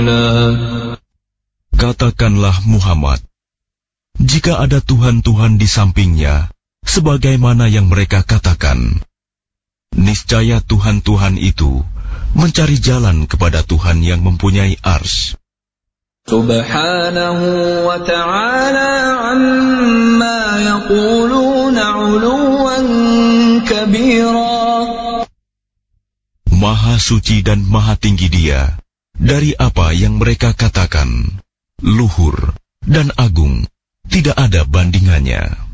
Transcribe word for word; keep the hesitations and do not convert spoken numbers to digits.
Katakanlah Muhammad, jika ada Tuhan-Tuhan di sampingnya, sebagaimana yang mereka katakan, niscaya Tuhan-Tuhan itu mencari jalan kepada Tuhan yang mempunyai arsy. Subhanahu wa ta'ala amma yaquluna 'uluwan kabira. Maha suci dan maha tinggi Dia dari apa yang mereka katakan, luhur dan agung, tidak ada bandingannya.